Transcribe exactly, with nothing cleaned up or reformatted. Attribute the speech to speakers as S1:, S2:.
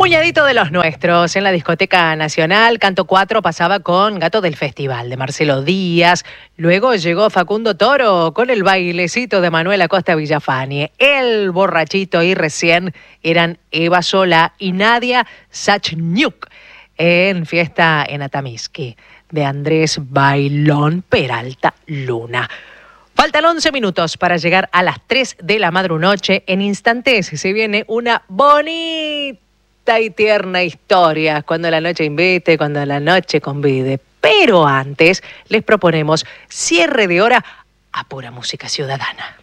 S1: Puñadito de los nuestros en la discoteca nacional. Canto cuatro pasaba con Gato del Festival de Marcelo Díaz. Luego llegó Facundo Toro con el bailecito de Manuel Acosta Villafañe. El borrachito y recién eran Eva Sola y Nadia Sachniuk en Fiesta en Atamisqui de Andrés Bailón Peralta Luna. Faltan once minutos para llegar a las tres de la madrunoche. En instantes se viene una bonita y tierna historia, cuando la noche invite, cuando la noche convide. Pero antes les proponemos cierre de hora a pura música ciudadana.